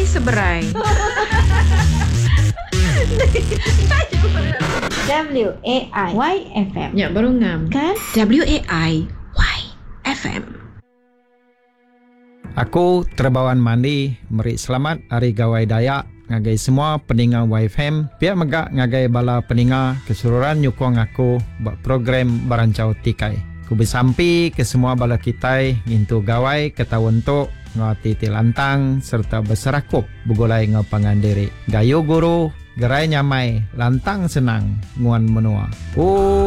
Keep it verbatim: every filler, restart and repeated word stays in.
seberai. W A I Y F M. Ya, baru ngam. Kan? W A I Y F M. Aku terbawan mandi, meri selamat hari Gawai Dayak ngagai semua pendengar Y F M. Pihak megak ngagai bala pendengar keseluruhan nyukong aku buat program Barancau Tikai. Ku bersampi ke semua bala kitai ngintu gawai ketawontok ngati tilantang serta berserakup bugolai ngapangan diri. Gayo guru, gerai nyamai, lantang senang nguan menua. Oh